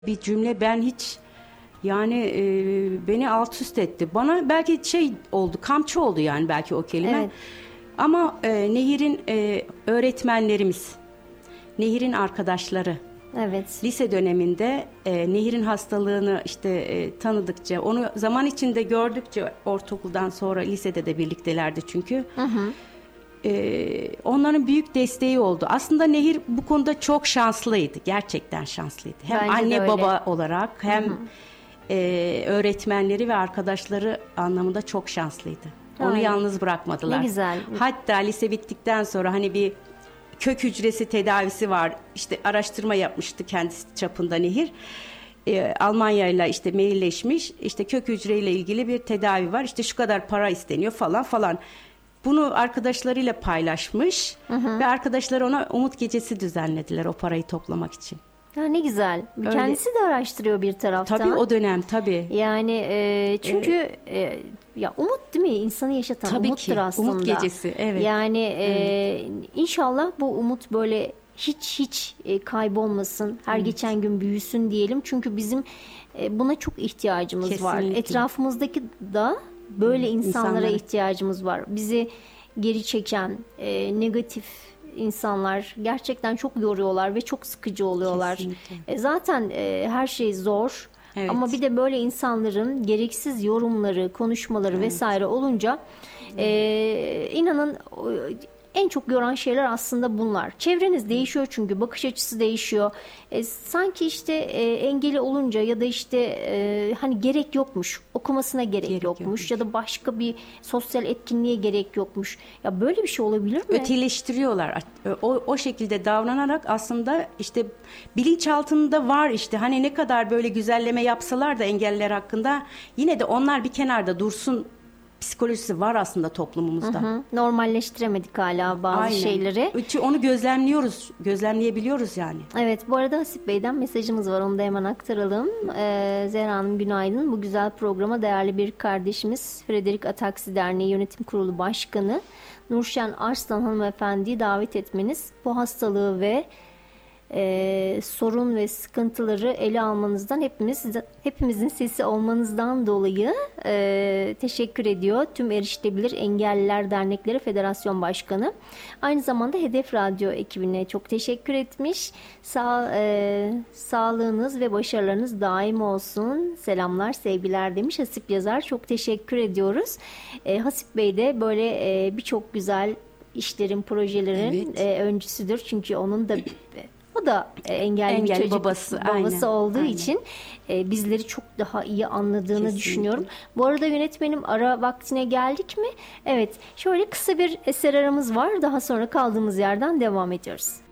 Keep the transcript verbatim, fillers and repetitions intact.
Bir cümle ben hiç yani e, beni alt üst etti. Bana belki şey oldu, kamçı oldu yani belki o kelime. Evet. Ama e, Nehir'in e, öğretmenlerimiz, Nehir'in arkadaşları, Evet. lise döneminde e, Nehir'in hastalığını işte e, tanıdıkça, onu zaman içinde gördükçe ortaokuldan sonra lisede de birliktelerdi çünkü. Hı hı. E, onların büyük desteği oldu. Aslında Nehir bu konuda çok şanslıydı. Gerçekten şanslıydı. Hem Bence de anne öyle. baba olarak hem e, öğretmenleri ve arkadaşları anlamında çok şanslıydı. Onu Aynen. yalnız bırakmadılar. Ne güzel. Hatta lise bittikten sonra hani bir kök hücresi tedavisi var. İşte araştırma yapmıştı kendisi çapında Nehir. Ee, Almanya ile işte mailleşmiş. İşte kök hücreyle ilgili bir tedavi var. İşte şu kadar para isteniyor falan falan. Bunu arkadaşlarıyla paylaşmış Hı hı. ve arkadaşları ona umut gecesi düzenlediler o parayı toplamak için. Ya ne güzel. Kendisi de araştırıyor bir taraftan. Tabii o dönem tabii. Yani e, çünkü e, ya umut değil mi? İnsanı yaşatan Tabii umuttur ki. aslında. Umut gecesi, evet. Yani e, inşallah bu umut böyle hiç hiç e, kaybolmasın. Her geçen gün büyüsün diyelim. Çünkü bizim e, buna çok ihtiyacımız var. Kesinlikle. Etrafımızdaki da böyle insanlara, insanlara. ihtiyacımız var. Bizi geri çeken, e, negatif insanlar gerçekten çok yoruyorlar ve çok sıkıcı oluyorlar. Kesinlikle. E, zaten e, her şey zor. Evet. Ama bir de böyle insanların gereksiz yorumları, konuşmaları vesaire olunca e, inanın o- en çok yoran şeyler aslında bunlar. Çevreniz değişiyor çünkü bakış açısı değişiyor. E, sanki işte e, engeli olunca ya da işte e, hani gerek yokmuş, okumasına gerek, Gerek yokmuş, yokmuş. ya da başka bir sosyal etkinliğe gerek yokmuş. Ya böyle bir şey olabilir mi? Öteleştiriyorlar. O, o şekilde davranarak aslında işte bilinçaltında var işte hani ne kadar böyle güzelleme yapsalar da engelliler hakkında yine de onlar bir kenarda dursun psikolojisi var aslında toplumumuzda. Hı, normalleştiremedik hala bazı Aynen. şeyleri. Çünkü onu gözlemliyoruz, gözlemleyebiliyoruz yani. Evet, bu arada Hasip Bey'den mesajımız var. Onu da hemen aktaralım. Ee, Zehra Hanım günaydın. Bu güzel programa değerli bir kardeşimiz Frederick Ataksi Derneği Yönetim Kurulu Başkanı Nurşen Arslan hanımefendiyi davet etmeniz bu hastalığı ve e, sorun ve sıkıntıları ele almanızdan hepimiz hepimizin sesi olmanızdan dolayı e, teşekkür ediyor. Tüm Erişilebilir Engelliler Dernekleri Federasyon Başkanı. Aynı zamanda Hedef Radyo ekibine çok teşekkür etmiş. Sağ, e, sağlığınız ve başarılarınız daim olsun. Selamlar, sevgiler demiş Hasip yazar. Çok teşekkür ediyoruz. E, Hasip Bey de böyle e, birçok güzel işlerin, projelerin Evet. e, öncüsüdür. Çünkü onun da o da e, engelli, Engelli bir çocuk babası, babası aynen, olduğu aynen. için e, bizleri çok daha iyi anladığını Kesinlikle. düşünüyorum. Bu arada yönetmenim ara vaktine geldik mi? Evet. Şöyle kısa bir eser aramız var. Daha sonra kaldığımız yerden devam ediyoruz.